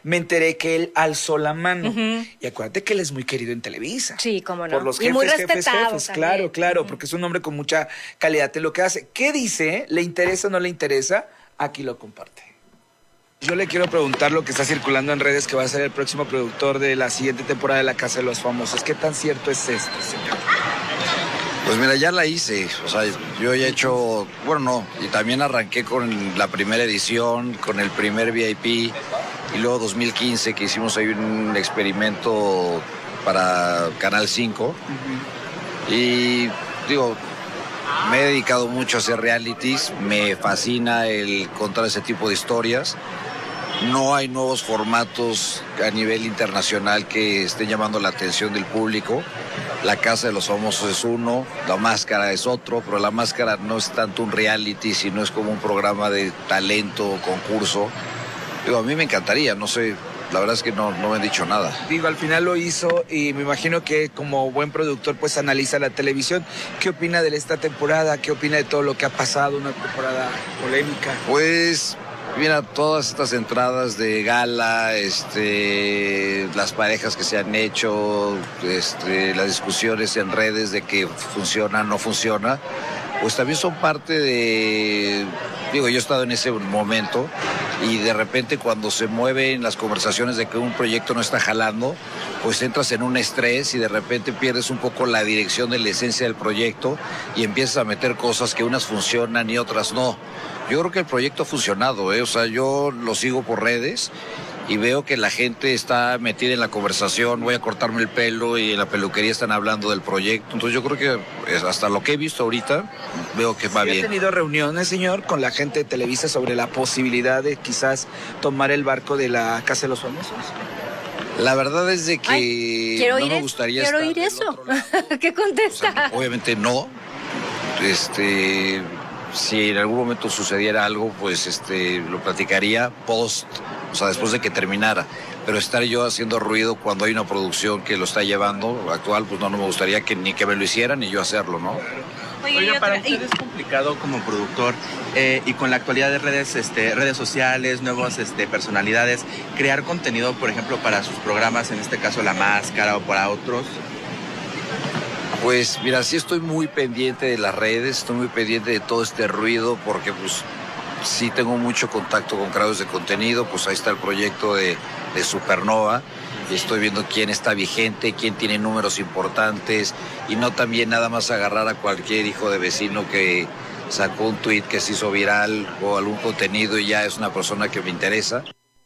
me enteré que él alzó la mano. Y acuérdate que él es muy querido en Televisa. Sí, cómo no. Por los y muy jefes. también. Claro, claro, porque es un hombre con mucha calidad en lo que hace. ¿Qué dice? ¿Le interesa o no le interesa? Aquí lo comparte. Yo le quiero preguntar lo que está circulando en redes, que va a ser el próximo productor de la siguiente temporada de La Casa de los Famosos. ¿Qué tan cierto es esto, señor? Pues mira, ya la hice, o sea, yo ya he hecho, bueno, no, y también arranqué con la primera edición, con el primer VIP, y luego 2015 que hicimos ahí un experimento para Canal 5, y digo, me he dedicado mucho a hacer realities, me fascina el contar ese tipo de historias. No hay nuevos formatos a nivel internacional que estén llamando la atención del público. La Casa de los Famosos es uno, La Máscara es otro, pero La Máscara no es tanto un reality, sino es como un programa de talento, concurso. Digo, a mí me encantaría, no sé, la verdad es que no me han dicho nada. Digo, al final lo hizo y me imagino que como buen productor pues analiza la televisión. ¿Qué opina de esta temporada? ¿Qué opina de todo lo que ha pasado? Una temporada polémica. Pues mira, todas estas entradas de gala, las parejas que se han hecho, las discusiones en redes de que funciona, no funciona, pues también son parte de, digo, yo he estado en ese momento y de repente cuando se mueven las conversaciones de que un proyecto no está jalando, pues entras en un estrés y de repente pierdes un poco la dirección de la esencia del proyecto y empiezas a meter cosas que unas funcionan y otras no. Yo creo que el proyecto ha funcionado, o sea, yo lo sigo por redes y veo que la gente está metida en la conversación, voy a cortarme el pelo y en la peluquería están hablando del proyecto, entonces yo creo que hasta lo que he visto ahorita, veo que va bien. ¿Ha tenido reuniones, señor, con la gente de Televisa sobre la posibilidad de quizás tomar el barco de La Casa de los Famosos? La verdad es de que no me gustaría quiero estar oír eso. otro lado. ¿Qué contesta? O sea, obviamente no. Si en algún momento sucediera algo, pues lo platicaría post, o sea, después de que terminara. Pero estar yo haciendo ruido cuando hay una producción que lo está llevando actual, pues no me gustaría que ni que me lo hicieran ni yo hacerlo, ¿no? Oiga, para usted es complicado como productor y con la actualidad de redes sociales, nuevas personalidades, crear contenido, por ejemplo, para sus programas, en este caso La Máscara o para otros. Pues mira, sí estoy muy pendiente de las redes, estoy muy pendiente de todo este ruido porque pues sí tengo mucho contacto con creadores de contenido, pues ahí está el proyecto de Supernova, y estoy viendo quién está vigente, quién tiene números importantes y no también nada más agarrar a cualquier hijo de vecino que sacó un tuit que se hizo viral o algún contenido y ya es una persona que me interesa.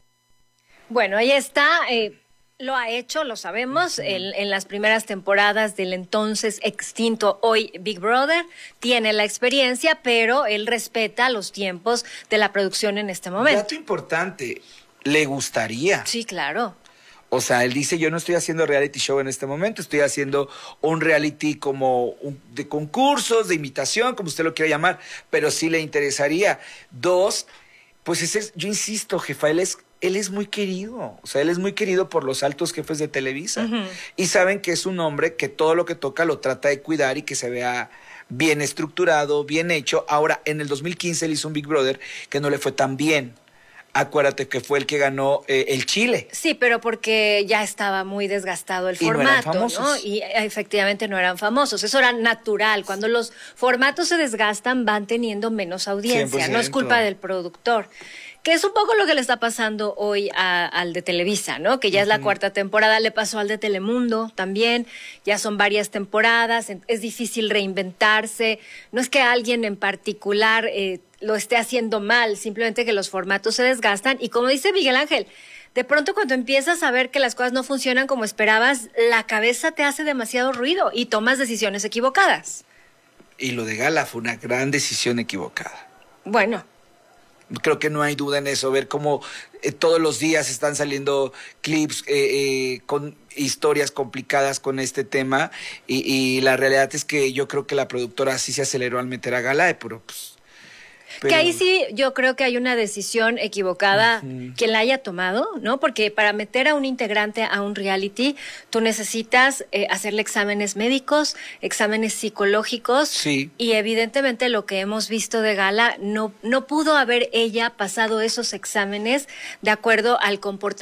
Bueno, ahí está. Lo ha hecho, lo sabemos, en las primeras temporadas del entonces extinto hoy Big Brother. Tiene la experiencia, pero él respeta los tiempos de la producción en este momento. Dato importante, ¿le gustaría? Sí, claro. O sea, él dice, yo no estoy haciendo reality show en este momento, estoy haciendo un reality como de concursos, de imitación, como usted lo quiera llamar, pero sí le interesaría. Dos, pues yo insisto, jefa, él es muy querido, o sea, él es muy querido por los altos jefes de Televisa. Y saben que es un hombre que todo lo que toca lo trata de cuidar y que se vea bien estructurado, bien hecho. Ahora, en el 2015 él hizo un Big Brother que no le fue tan bien. Acuérdate que fue el que ganó el Chile. Sí, pero porque ya estaba muy desgastado el formato, no eran famosos. ¿no? Y efectivamente no eran famosos. Eso era natural. Cuando los formatos se desgastan, van teniendo menos audiencia. 100%. No es culpa del productor. Que es un poco lo que le está pasando hoy al de Televisa, ¿no? Que ya es la cuarta temporada, le pasó al de Telemundo también, ya son varias temporadas, es difícil reinventarse, no es que alguien en particular lo esté haciendo mal, simplemente que los formatos se desgastan y como dice Miguel Ángel, de pronto cuando empiezas a ver que las cosas no funcionan como esperabas, la cabeza te hace demasiado ruido y tomas decisiones equivocadas. Y lo de Gala fue una gran decisión equivocada. Bueno. Creo que no hay duda en eso, ver cómo todos los días están saliendo clips con historias complicadas con este tema y la realidad es que yo creo que la productora sí se aceleró al meter a Gala, pero que ahí sí yo creo que hay una decisión equivocada quien la haya tomado, ¿no? Porque para meter a un integrante a un reality, tú necesitas hacerle exámenes médicos, exámenes psicológicos. Sí. Y evidentemente lo que hemos visto de Gala, no pudo haber ella pasado esos exámenes de acuerdo al comportamiento